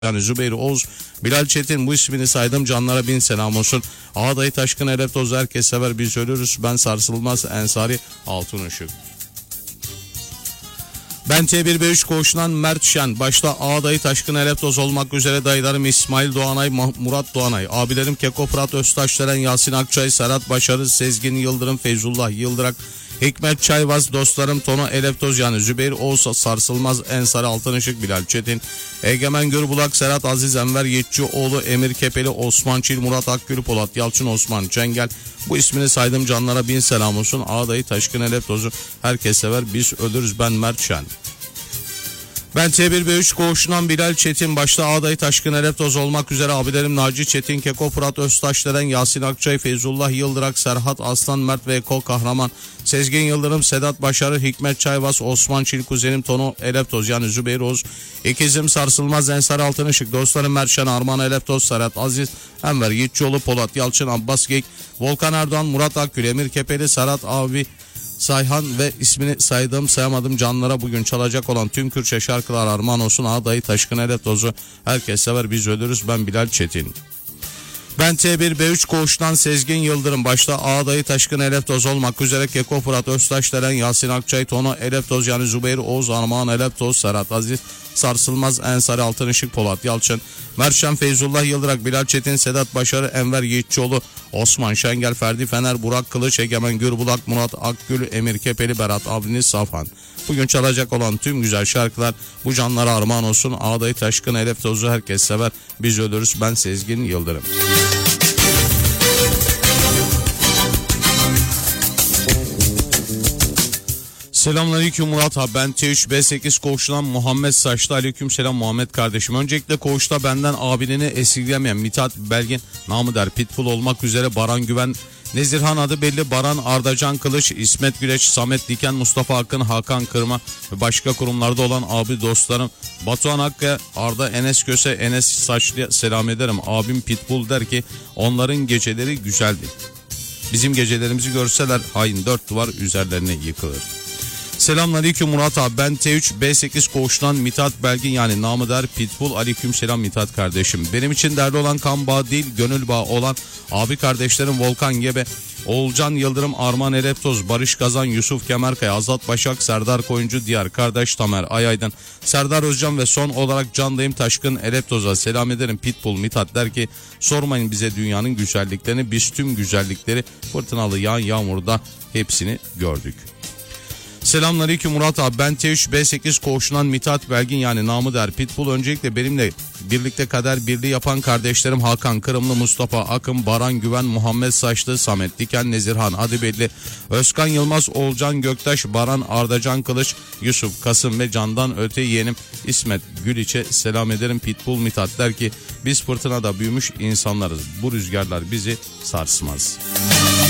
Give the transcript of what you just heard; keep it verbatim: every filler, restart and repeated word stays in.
Yani Zübeyir Oğuz, Bilal Çetin, bu ismini saydım canlara bin selam olsun. Ağdayı Taşkın Elef Toz herkes sever, biz ölürüz. Ben Sarsılmaz Ensari Altın Işık. Ben T bir B üç koğuşundan Mert Şen, başta Ağdayı Taşkın Elef Toz olmak üzere dayılarım İsmail Doğanay, Murat Doğanay, abilerim Keko Fırat Öztaşdelen, Yasin Akçay, Serhat Başarı, Sezgin Yıldırım, Feyzullah Yıldırak, Hikmet Çayvaz, dostlarım Tono Elef Toz yani Zübeyir Oğuz, Sarsılmaz Ensari Altın Işık, Bilal Çetin, Egemen Gürbulak, Serhat Aziz Enver Yetçioğlu, Emir Kepeli, Osman Çil, Murat Akgül, Polat Yalçın, Osman Çengel, bu ismini saydım canlara bin selam olsun. Ağdayı Taşkın Elef Toz'u herkes sever, biz ölürüz. Ben Mert Şen. Ben T bir B üç koğuşundan Bilal Çetin, başta Ağdayı Taşkın Elef Toz olmak üzere abilerim Naci Çetin, Keko Fırat Öztaşdelen, Yasin Akçay, Feyzullah Yıldırak, Serhat Aslan, Mert ve Eko Kahraman, Sezgin Yıldırım, Sedat Başarı, Hikmet Çayvaz, Osman Çil, kuzenim Tono Elef Toz yani Zübeyir Oğuz, ikizim Sarsılmaz Ensari Altın Işık, dostlarım Mertşen, Arman Elef Toz, Serhat Aziz Enver Yiğitçioğlu, Polat Yalçın, Abbas Geyik, Volkan Erdoğan, Murat Akgül, Emir Kepeli, Serhat Abi Sayhan ve ismini saydım sayamadım canlara bugün çalacak olan tüm Kürtçe şarkılar armağan olsun. Ağdayı Taşkın Elef Toz'u herkes sever, biz ölürüz. Ben Bilal Çetin. Ben T bir B üç koğuştan Sezgin Yıldırım, başta Ağdayı Taşkın Elef Toz olmak üzere Keko Fırat Öztaşdelen, Yasin Akçay, Tono Elef Toz yani Zübeyir Oğuz, Armağan Elef Toz, Serhat Aziz, Sarsılmaz Ensari Altın Işık, Polat Yalçın, Mertşen, Feyzullah Yıldırak, Bilal Çetin, Sedat Başarı, Enver Yiğitçioğlu, Osman Şengel, Ferdi Fener, Burak Kılıç, Egemen Gürbulak, Murat Akgül, Emir Kepeli, Berat Avni Safan. Bugün çalacak olan tüm güzel şarkılar bu canlara armağan olsun. Ağdayı Taşkın Elef Toz'u herkes sever, biz ölürüz. Ben Sezgin Yıldırım. Selamünaleyküm Murat abi, ben T üç B sekiz koğuşundan Muhammed Saçlı. Aleyküm selam Muhammed kardeşim. Öncelikle koğuşta benden abiliğini esirgemeyen Mithat Belgin, namı der Pitbull olmak üzere Baran Güven, Nezirhan adı belli, Baran Ardacan Kılıç, İsmet Güleç, Samet Diken, Mustafa Akın, Hakan Kırma ve başka kurumlarda olan abi dostlarım Batuhan Hakkı, Arda Enes Köse, Enes Saçlı'ya selam ederim. Abim Pitbull der ki onların geceleri güzeldi. Bizim gecelerimizi görseler hain dört duvar üzerlerine yıkılır. Selamünaleyküm Murat abi, ben T üç B sekiz koğuşundan Mithat Belgin yani namı der Pitbull. Aleyküm selam Mithat kardeşim. Benim için derdi olan kan bağı değil gönül bağı olan abi kardeşlerim Volkan Gebe, Oğulcan Yıldırım, Arman Elef Toz, Barış Kazan, Yusuf Kemerkaya, Azat Başak, Serdar Koyuncu, diğer kardeş Tamer Ayaydın, Serdar Özcan ve son olarak Candayım Taşkın Elef Toz'a selam ederim. Pitbull Mithat der ki sormayın bize dünyanın güzelliklerini, biz tüm güzellikleri fırtınalı yağan yağmurda hepsini gördük. Selamünaleyküm Murat abi, ben T üç B sekiz koğuşundan Mithat Belgin yani namı der Pitbull. Öncelikle benimle birlikte kader birliği yapan kardeşlerim Hakan Kırımlı, Mustafa Akın, Baran Güven, Muhammed Saçlı, Samet Diken, Nezirhan Adibelli, Özkan Yılmaz, Oğulcan Göktaş, Baran Ardacan Kılıç, Yusuf Kasım ve candan öte yeğenim İsmet Güliç'e selam ederim. Pitbull Mithat der ki biz fırtınada büyümüş insanlarız, bu rüzgarlar bizi sarsmaz.